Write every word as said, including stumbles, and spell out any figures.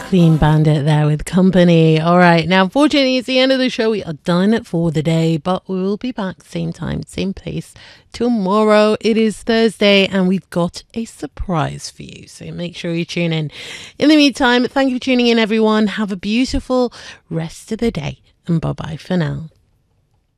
Clean Bandit there with Company. All right, now unfortunately it's the end of the show. We are done for the day, but we will be back same time, same place tomorrow. It is Thursday and we've got a surprise for you, so make sure you tune in. In the meantime, thank you for tuning in, everyone. Have a beautiful rest of the day and bye bye for now.